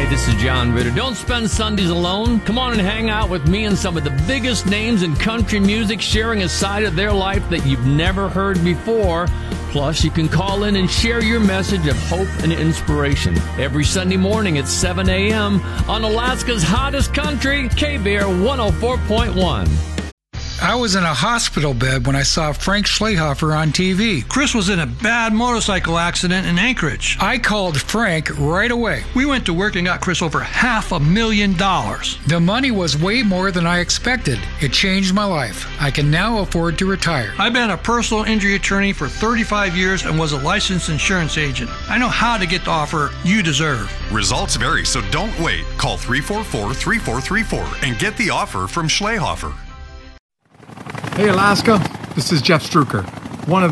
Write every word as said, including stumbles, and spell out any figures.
Hi, this is John Ritter. Don't spend Sundays alone. Come on and hang out with me and some of the biggest names in country music, sharing a side of their life that you've never heard before. Plus, you can call in and share your message of hope and inspiration every Sunday morning at seven a.m. on Alaska's hottest country, K-Bear one oh four point one. I was in a hospital bed when I saw Frank Schlehofer on T V. Chris was in a bad motorcycle accident in Anchorage. I called Frank right away. We went to work and got Chris over half a million dollars. The money was way more than I expected. It changed my life. I can now afford to retire. I've been a personal injury attorney for thirty-five years and was a licensed insurance agent. I know how to get the offer you deserve. Results vary, so don't wait. Call three four four, three four three four and get the offer from Schlehofer. Hey Alaska, this is Jeff Struker, one of the